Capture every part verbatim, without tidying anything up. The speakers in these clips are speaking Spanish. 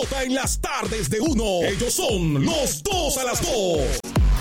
En las tardes de uno, ellos son los dos a las dos.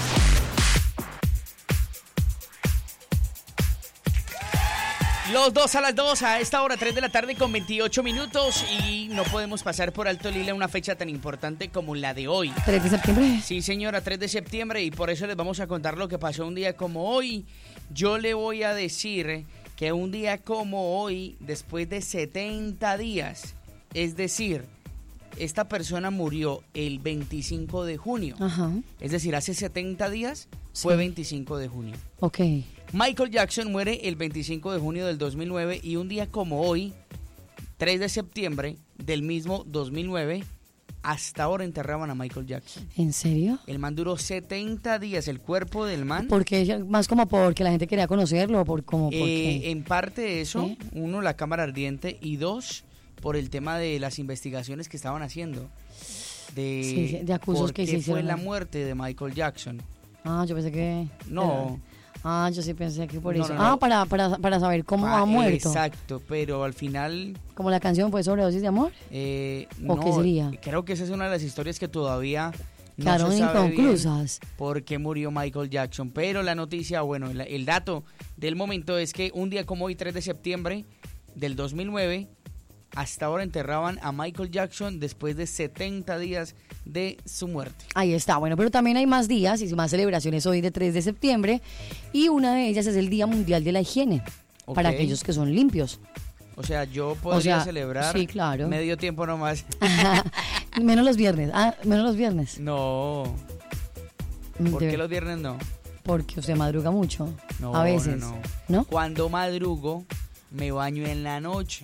Los dos a las dos, a esta hora, tres de la tarde con veintiocho minutos. Y no podemos pasar por alto, Lila, una fecha tan importante como la de hoy. ¿tres de septiembre? Sí, señora, tres de septiembre. Y por eso les vamos a contar lo que pasó un día como hoy. Yo le voy a decir que un día como hoy, después de setenta días, es decir, esta persona murió el veinticinco de junio. Ajá. Es decir, hace setenta días fue Sí. veinticinco de junio. Ok. Michael Jackson muere el veinticinco de junio del dos mil nueve y un día como hoy, tres de septiembre del mismo dos mil nueve, hasta ahora enterraban a Michael Jackson. ¿En serio? El man duró setenta días, el cuerpo del man. Porque más como porque la gente quería conocerlo, por como Eh, porque en parte de eso, ¿Sí? uno, la cámara ardiente, y dos, por el tema de las investigaciones que estaban haciendo. De, Sí, sí, de acusos por que qué se hicieron. fue la muerte de Michael Jackson. Ah, yo pensé que No. Ah, yo sí pensé que por No, eso. no, no. Ah, para, para, para saber cómo Ah, ha muerto. Exacto, pero al final... Como la canción fue sobredosis de amor. Eh, ¿O no, qué sería? Creo que esa es una de las historias que todavía no Quedaron se sabe inconclusas. bien por qué murió Michael Jackson. Pero la noticia, bueno, el, el dato del momento es que un día como hoy, tres de septiembre del dos mil nueve, hasta ahora enterraban a Michael Jackson después de setenta días de su muerte. Ahí está, bueno, pero también hay más días y más celebraciones hoy de tres de septiembre y una de ellas es el Día Mundial de la Higiene, Ok. para aquellos que son limpios. O sea, yo podría sea, celebrar sí, claro. medio tiempo nomás. Menos los viernes, ah, menos los viernes. No, ¿por De- qué los viernes no? Porque usted madruga mucho, No, a veces, no, no. ¿no? Cuando madrugo, me baño en la noche.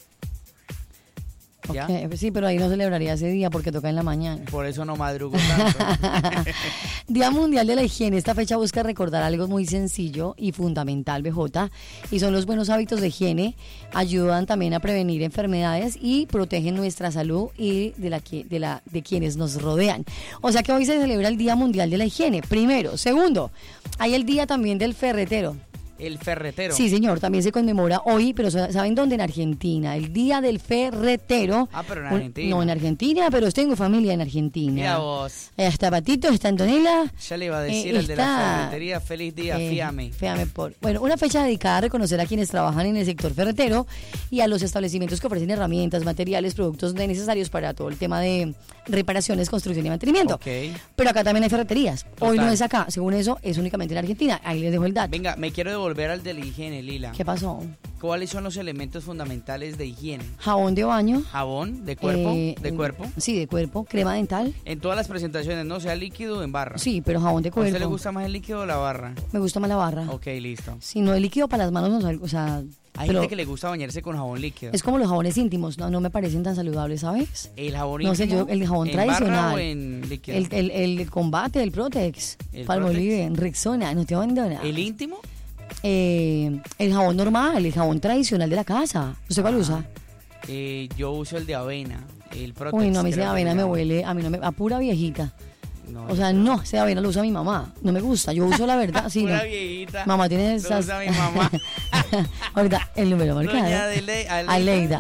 ¿Ya? Ok, sí, pero ahí no celebraría ese día porque toca en la mañana. Por eso no madrugo tanto. Día Mundial de la Higiene. Esta fecha busca recordar algo muy sencillo y fundamental, B J, y son los buenos hábitos de higiene. Ayudan también a prevenir enfermedades y protegen nuestra salud y de la que de la de quienes nos rodean. O sea que hoy se celebra el Día Mundial de la Higiene. Primero, segundo, hay el día también del ferretero. El ferretero. Sí, señor, también se conmemora hoy, pero ¿saben dónde? En Argentina, el Día del Ferretero. Ah, pero en Un- Argentina. No, en Argentina, pero tengo familia en Argentina. Mira vos. Está Patito, está Antonella. Ya le iba a decir Eh, el de la está- ferretería. Feliz día, Eh, fíame. Fíame por. Bueno, una fecha dedicada a reconocer a quienes trabajan en el sector ferretero y a los establecimientos que ofrecen herramientas, materiales, productos necesarios para todo el tema de reparaciones, construcción y mantenimiento. Ok. Pero acá también hay ferreterías. Hoy Total. no es acá, según eso, es únicamente en Argentina. Ahí les dejo el dato. Venga, me quiero devolver al de la higiene, Lila. ¿Qué pasó? ¿Cuáles son los elementos fundamentales de higiene? Jabón de baño. Jabón de cuerpo, eh, de cuerpo. Sí, de cuerpo. Crema dental. En todas las presentaciones, no sea líquido o en barra. Sí, pero jabón de ¿A cuerpo. usted le gusta más el líquido o la barra? Me gusta más la barra. Ok, listo. Si no, el líquido para las manos no salgo, o sea... Hay pero gente que le gusta bañarse con jabón líquido. es como los jabones íntimos, no, no me parecen tan saludables, ¿sabes? El jabón No sé, íntimo, yo, el jabón ¿en tradicional. barra o en líquido? El, el, el combate, el Protex, ¿El Palmolive, Rexona, no te abandona. ¿El íntimo? Eh, el jabón normal, el jabón tradicional de la casa. ¿Usted cuál Ah, usa? Eh, yo uso el de avena. El Protex. Uy, no, a mí ese de creo que avena se me llama. huele, a mí no me, a pura viejita. No, O sea, no, ese de avena lo usa mi mamá, no me gusta, yo uso la verdad, sí, Pura no. viejita. Mamá tiene Lo esas... usa mi mamá. Ahorita, el número marcado. Doña Adele- Aleida. Aleida.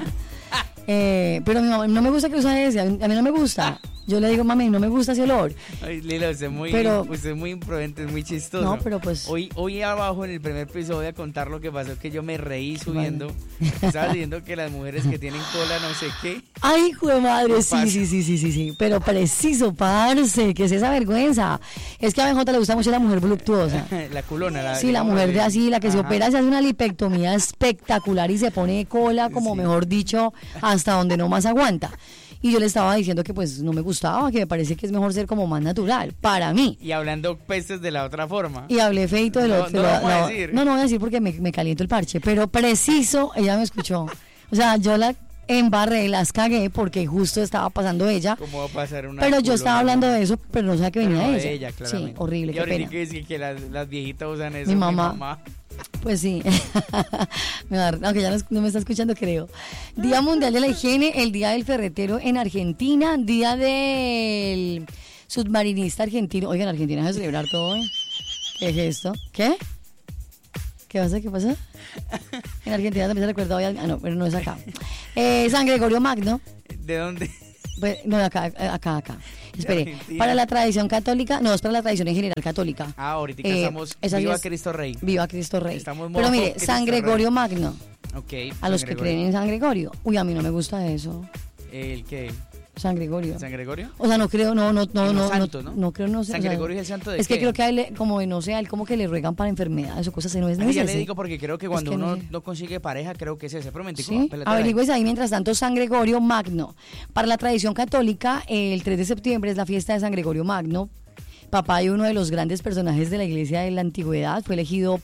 Eh, pero mi mamá no me gusta que usa ese, a mí, a mí no me gusta. Yo le digo, mami, no me gusta ese olor. Ay, Lila, usted es muy, Pero- usted es muy imprudente, es muy chistoso. No, pero pues- Hoy, hoy abajo en el primer episodio voy a contar lo que pasó, que yo me reí subiendo. Estaba diciendo que las mujeres que tienen cola no sé qué. Ay, hijo de madre, sí, pasa? sí, sí, sí, sí, sí. Pero preciso, parce, que es esa vergüenza. Es que a B J le gusta mucho la mujer voluptuosa. La culona. La, Sí, la digamos, mujer de así, la que se ajá. opera, se hace una lipectomía espectacular y se pone cola, como Sí. mejor dicho, hasta donde no más aguanta. Y yo le estaba diciendo que pues no me gustaba, que me parece que es mejor ser como más natural, para mí. Y hablando pestes de la otra forma. Y hablé feito de lo No, de no la- lo vamos a la- decir. No, no voy a decir porque me, me caliento el parche, pero preciso, ella me escuchó. O sea, yo la embarré, las cagué porque justo estaba pasando ella. ¿Cómo va a pasar una Pero yo culona, estaba hablando no? de eso, pero no sabía que Pero venía no de de eso. ella, Sí, claramente. horrible, Y qué ahorita pena. que decir que las, las viejitas usan eso. Mi mamá. Pues sí, me va a dar- aunque ya no, no me está escuchando, creo. Día Mundial de la Higiene, el Día del Ferretero en Argentina, Día del Submarinista Argentino. Oigan, Argentina se celebrar todo, ¿eh? ¿Qué es esto? ¿Qué? ¿Qué pasa? ¿Qué pasa? En Argentina también se recuerda hoy, al- ah no, pero no es acá. Eh, San Gregorio Magno. ¿De dónde? Pues, no, acá, acá, acá. Espere. Argentina. Para la tradición católica, no, es para la tradición en general católica. Ah, ahorita Eh, estamos esa Viva es- Cristo Rey. Viva Cristo Rey. Estamos Pero modo mire, Cristo San Rey. Gregorio Magno. Ok. A los San que Gregorio. creen en San Gregorio. Uy, a mí no me gusta eso. ¿El qué? San Gregorio. ¿San Gregorio? O sea, no creo, no, no, no, Un no, santo, no, ¿no? no creo, no sé. San o sea, Gregorio es el santo de Es que qué? creo que a él, le- como no sé, a él como que le ruegan para enfermedades o cosas así, no es, no Ay, es ya ese. le digo porque creo que cuando que no uno sé. no consigue pareja, creo que es ese. Pero mentico, Sí, apélate ahí. averigües ahí mientras tanto San Gregorio Magno. Para la tradición católica, el tres de septiembre es la fiesta de San Gregorio Magno, papá de uno de los grandes personajes de la iglesia de la antigüedad, fue elegido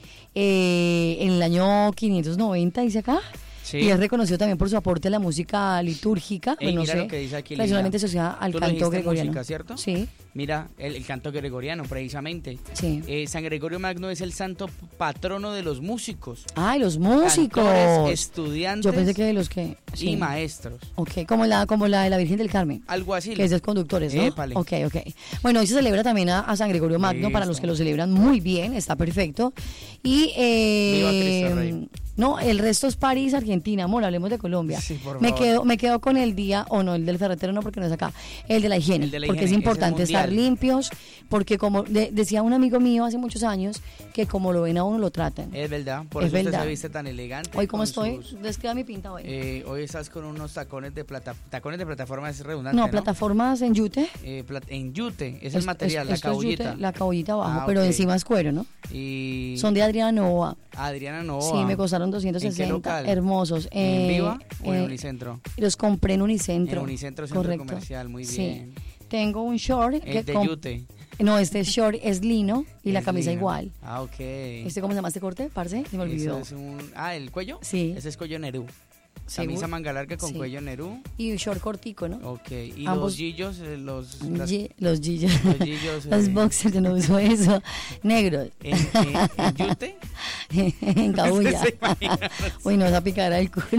eh, en el año quinientos noventa, dice acá. Sí. Y es reconocido también por su aporte a la música litúrgica, Ey, pues no mira sé, lo que dice aquí, tradicionalmente Lina. asociada al Tú lo canto dijiste gregoriano. música, ¿cierto? Sí, Mira, el, el canto gregoriano, precisamente. sí. Eh, San Gregorio Magno es el santo patrono de los músicos. ¡Ay, los músicos! Cantores, estudiantes Yo pensé que de los que... sí. y maestros. Ok, como la, como la de la Virgen del Carmen. Algo así. Que es de conductores, ¿no? Épale. Ok, ok. Bueno, hoy se celebra también a, a San Gregorio Magno, para los Listo. que lo celebran muy bien, está perfecto. Y, eh, Viva Cristo Rey. no, el resto es París, Argentina, amor, hablemos de Colombia. Sí, por me favor. quedo me quedo con el día, o no, el del ferretero no, porque no es acá, el de la higiene, El de la porque higiene, es ese es importante estar mundial. limpios, porque como de- decía un amigo mío hace muchos años, que como lo ven a uno lo tratan. Es verdad, por Es eso usted verdad. se viste tan elegante. Hoy, ¿cómo con estoy? sus- Describa mi pinta hoy. eh, hoy estás con unos tacones de plata, tacones de plataforma, es redundante, no, ¿no? plataformas en yute. Eh, plat- en yute, es Es- el material, es- la esto es yute, cabullita. la cabullita abajo, Ah, pero ok. encima es cuero, ¿no? Y Son de Adriana Nova. Adriana Novoa. Sí, me costaron ¿En doscientos qué sesenta. local? Hermosos. ¿En Eh, Viva o en eh, Unicentro? Los compré en Unicentro. En Unicentro Centro Correcto. Comercial, muy Sí. bien. Tengo un short que El de com- yute. No, este short es lino y la Es camisa lino. igual. Ah, ok. ¿Este cómo se llama este corte, parce? Se me olvidó. Eso es un... Ah, ¿el cuello? Sí. Ese es cuello Nerú. ¿Seguro? Camisa manga larga con Sí. cuello Nerú. Y un short cortico, ¿no? Ok. Y Ambos- los gillos, eh, los... las- Ye- los gillos. los gillos, Los eh, boxers, yo no uso eso. Negros. ¿En, en, en yute? en cabulla. ¿Se imagina? Uy, no, esa picadera del culo.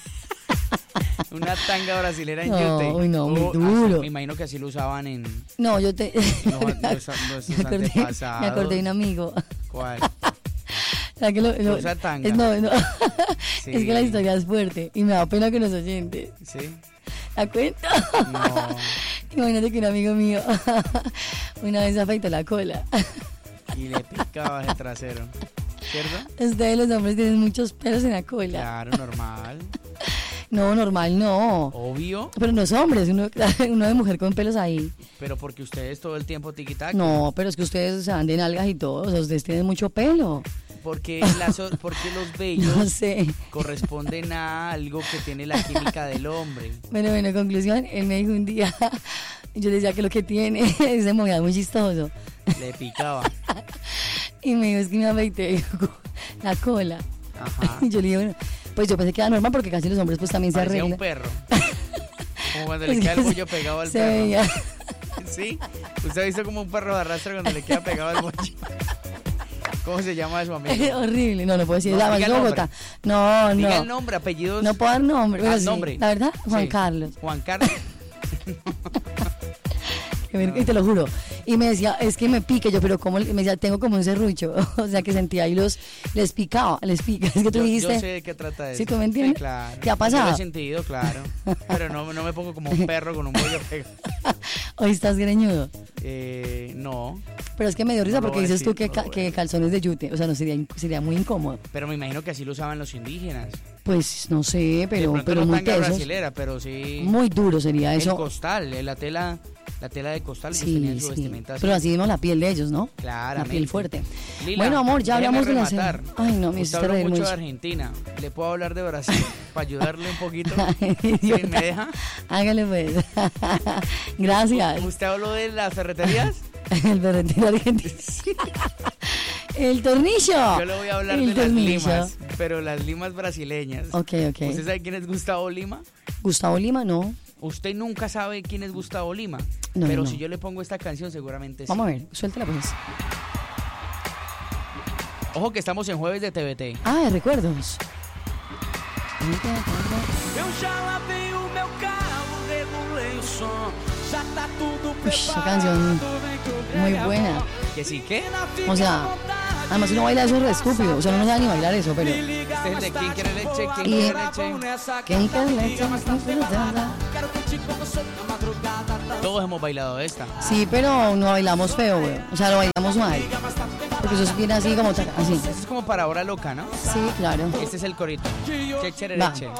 Una tanga brasilera en No, yute. uy, no, muy Oh, así- duro. me imagino que así lo usaban en... No, yo te... Los- los- los me, acordé, antepasados. me acordé de un amigo. ¿Cuál? ¿Sabes que lo- lo- Usa tanga. es, no, no. Sí. Es que la historia es fuerte y me da pena con los oyentes. ¿Sí? ¿La cuento? No. Imagínate que un amigo mío una vez afeitó la cola. Y le picaba el trasero. ¿Cierto? Ustedes los hombres tienen muchos pelos en la cola. Claro, normal. No, normal no. Obvio. Pero no es hombres, uno, uno de mujer con pelos ahí. Pero porque ustedes todo el tiempo tiquitac. No, pero es que ustedes o sea, anden algas y todo, o sea, ustedes tienen mucho pelo. Porque, las, o- porque los vellos No sé. corresponden a algo que tiene la química del hombre. Bueno, bueno, conclusión, él me dijo un día, yo le decía que lo que tiene es de movida muy chistoso. Le picaba. Y me dijo, es que me afeité la cola. Ajá. Y yo le dije, bueno, pues yo pensé que era normal porque casi los hombres pues también se Parecía un arreglan. perro. Como cuando le Es queda el que bollo pegado al se perro. veía. ¿Sí? ¿Usted ha visto como un perro de arrastra cuando le queda pegado el bollo? ¿Cómo se llama eso, amigo? Horrible, no, no puedo decir, No, la diga más el nombre. Bogotá. No, Diga no. el nombre, apellidos. No puedo dar nombre, pero Ah, sí, nombre. la verdad, Juan Sí. Carlos. Juan Carlos. Que me- Y te lo juro. Y me decía, es que me pique yo, pero como me decía, tengo como un serrucho. O sea que sentía ahí los, les picaba, les pica. Es que tú Yo, dijiste. yo sé de qué trata eso. ¿Sí, tú me entiendes? Sí, claro. ¿Te ha Yo pasado? lo he sentido, claro. Pero no, no me pongo como un perro con un bollo pegado. Hoy estás greñudo. Eh, no, Pero es que me dio risa No lo porque voy a dices tú decir, que, no ca- lo voy a que decir. calzones de yute. O sea, no sería, inc- sería muy incómodo. pero me imagino que así lo usaban los indígenas. Pues no sé, de pero, pronto pero no muy tanga tesos. brasilera, pero sí. Muy duro sería el eso. costal, eh, la tela, la tela de costal, ellos tenían Sí, su sí. vestimenta así. Pero así vimos la piel de ellos, ¿no? Claramente. La piel fuerte. Lila, Bueno, amor, ya déjeme hablamos de la rematar. cena. Ay, no, me Usted hiciste habló reír mucho mucho. de Argentina. ¿Le puedo hablar de Brasil para ayudarle un poquito? Ay, ¿Sí, idiota. ¿Me deja? Hágale pues. Gracias. ¿Usted habló de las ferreterías? El ferretero argentino. El tornillo. Yo le voy a hablar El de las tornillo. limas, pero las limas brasileñas. Ok, ok. ¿Usted sabe quién es Gustavo Lima? Gustavo Lima, no. Usted nunca sabe quién es Gustavo Lima, No, pero no. si yo le pongo esta canción seguramente sí. Vamos a ver, suéltala pues. Ojo que estamos en jueves de T V T. Ah, de recuerdos. Eu já lavei o meu carro, regulei o som. Já tá tudo Uy, esa preparado. canción Vem que eu muy grego a buena. voz. ¿Que sí qué? O sea, además uno baila eso re estúpido. O sea, uno no sabe ni bailar eso, pero. Me liga Este es mais de ¿Quién tarde, quiere leche? vou ¿Quién quiere adorar, leche? vamos nessa ¿Quién quiere cama, leche? liga mais tarde, ¿Quién quiere vou leche? adorar. Quero que te Todos hemos bailado esta. Sí, pero no bailamos feo, güey. O sea, lo bailamos mal. Porque eso viene así como ta- así. Esto es como para hora loca, ¿no? Sí, claro. Este es el corito. Che, chere, Va. che.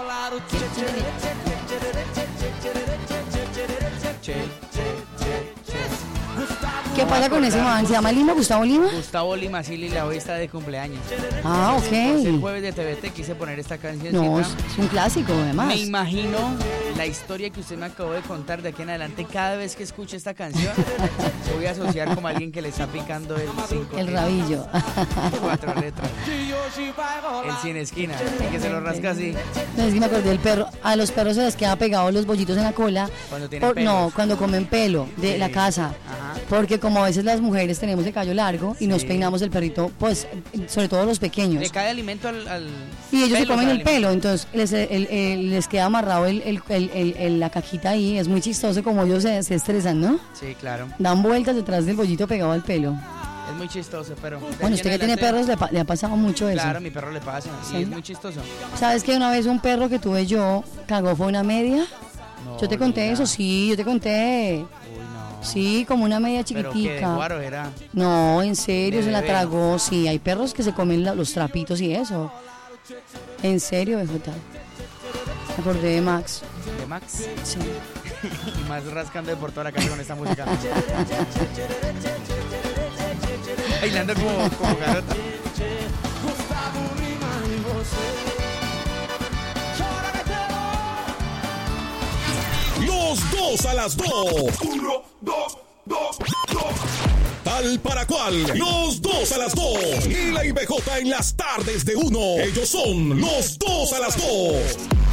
Che, che, che, che. ¿Qué pasa con ese man? ¿Se llama Lima? ¿Gustavo Lima? Gustavo Lima, Silly, la hoy está de cumpleaños. Ah, Por ser ok. jueves de T V T quise poner esta canción. No, es es un clásico, además. Me imagino la historia que usted me acabó de contar de aquí en adelante. Cada vez que escuche esta canción, voy a asociar como alguien que le está picando el cinco. El rabillo. Cuatro letras. El sin esquina. Y que se lo rasca así. No, es que me acordé del perro. A los perros se les queda pegado los bollitos en la cola. Cuando tienen Por- no, pelos. cuando comen pelo de Sí. la casa. Ajá. Porque como a veces las mujeres tenemos el cabello largo y nos Sí. peinamos el perrito, pues, sobre todo los pequeños. Le cae alimento al. al Y ellos se pelo, comen al el pelo, alimento. entonces les, el- el- les queda amarrado el, el- el- el- el- la cajita ahí. Es muy chistoso como ellos se, se estresan, ¿no? Sí, claro. Dan vueltas detrás del bollito pegado al pelo. Es muy chistoso, pero. de aquí Bueno, en usted que tiene adelante- perros le, pa- le ha pasado mucho eso. Claro, a mi perro le pasa. Sí. Y es muy chistoso. ¿Sabes que una vez un perro que tuve yo cagó fue una media? No, Yo te conté Lina. eso, sí, yo te conté. Uy, no. Sí, como una media Pero que de chiquitica. guaro era. No, en serio, De se la bebé. tragó. Sí, hay perros que se comen la- los trapitos y eso. En serio, B J. Me acordé de Max. De Max. Sí. Y más rascando de por toda la casa con esta música. Bailando como, como garota. Los dos a las dos. Uno, dos, dos, dos. Tal para cual. Los dos a las dos. Lila y B J en las tardes de uno. Ellos son los dos a las dos.